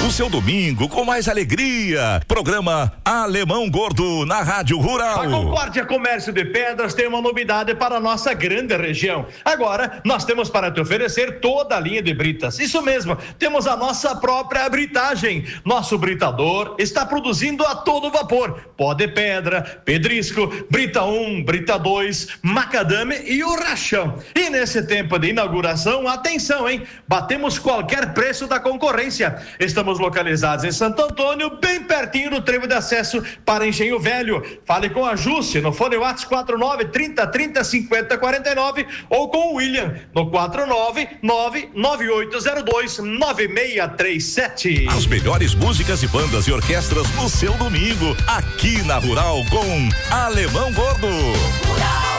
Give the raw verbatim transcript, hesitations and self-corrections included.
o seu domingo com mais alegria. Programa Alemão Gordo na Rádio Rural. A Concórdia Comércio de Pedras tem uma novidade para a nossa grande região. Agora, nós temos para te oferecer toda a linha de britas. Isso mesmo, temos a nossa própria britagem. Nosso britador está produzindo a todo vapor. Pó de pedra, pedrisco, brita um, brita dois, macadame e o rachão. E nesse tempo de inauguração, atenção, hein? Batemos qualquer preço da concorrência. Estamos localizados em Santo Antônio, bem pertinho do trevo de acesso para Engenho Velho. Fale com a Jússi no fone WhatsApp quatro nove, trinta, trinta, cinquenta, quarenta e nove ou com o William no quatro nove nove, nove oito zero dois, nove seis três sete. As melhores músicas e bandas e orquestras no seu domingo, aqui na Rural com Alemão Gordo. Rural.